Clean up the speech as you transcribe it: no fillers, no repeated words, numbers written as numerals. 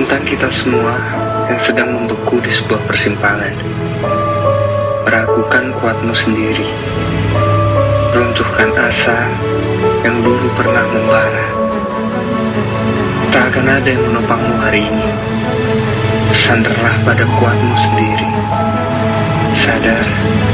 tentang kita semua yang sedang membeku di sebuah persimpangan. Meragukan kuatmu sendiri, runtuhkan asa yang dulu pernah membara. Tak akan ada yang menopangmu hari ini. Bersandarlah pada kuatmu sendiri. Sadar